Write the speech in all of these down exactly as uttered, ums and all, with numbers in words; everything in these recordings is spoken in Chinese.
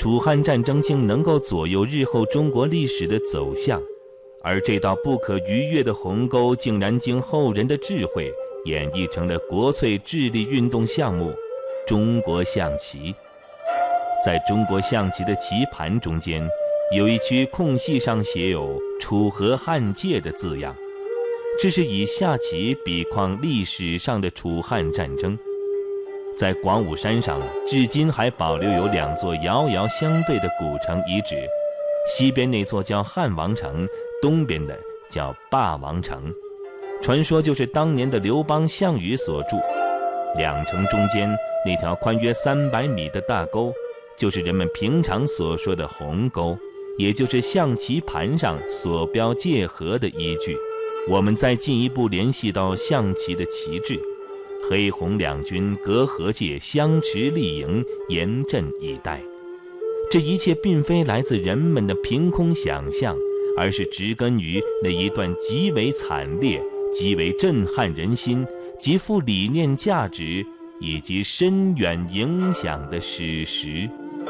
楚汉战争竟能够左右日后中国历史的走向，而这道不可逾越的鸿沟竟然经后人的智慧演绎成了国粹智力运动项目中国象棋。在中国象棋的棋盘中间，有一区空隙上写有楚河汉界的字样，这是以下棋比况历史上的楚汉战争。在广武山上，至今还保留有两座遥遥相对的古城遗址，西边那座叫汉王城，东边的叫霸王城，传说就是当年的刘邦、项羽所筑。两城中间那条宽约三百米的大沟，就是人们平常所说的鸿沟，也就是象棋盘上所标界河的依据。我们再进一步联系到象棋的旗帜，黑红两军隔河界，相持立营，严阵以待。这一切并非来自人们的凭空想象，而是植根于那一段极为惨烈、极为震撼人心、极富理念价值以及深远影响的史实。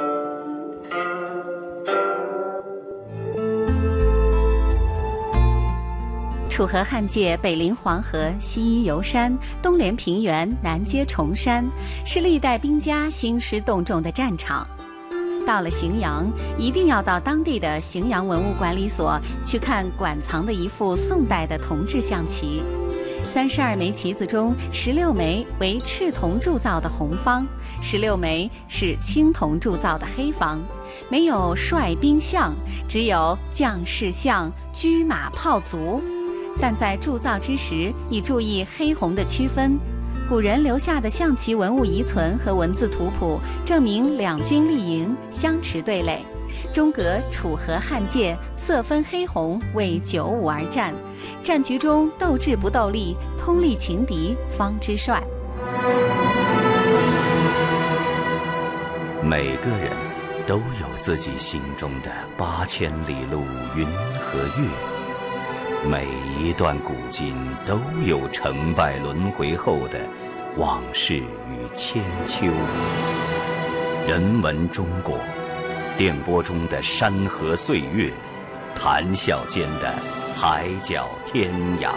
楚河汉界北临黄河，西依游山，东连平原，南接崇山，是历代兵家兴师动众的战场。到了荥阳，一定要到当地的荥阳文物管理所去看馆藏的一副宋代的铜制象棋。三十二枚棋子中，十六枚为赤铜铸造的红方，十六枚是青铜铸造的黑方。没有帅兵象，只有将士象、车马炮卒。但在铸造之时，已注意黑红的区分。古人留下的象棋文物遗存和文字图谱，证明两军立营，相持对垒。中隔楚河汉界，色分黑红，为九五而战。战局中斗智不斗力，通力擒敌方知帅。 每个人都有自己心中的八千里路云和月。每一段古今都有成败轮回后的往事与千秋。人文中国，电波中的山河岁月，谈笑间的海角天涯。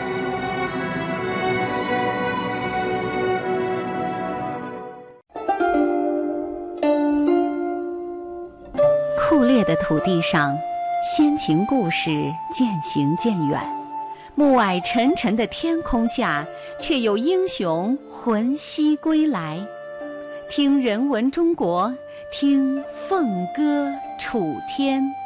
酷烈的土地上，先秦故事渐行渐远，暮霭沉沉的天空下，却有英雄魂兮归来。听人文中国，听凤歌楚天。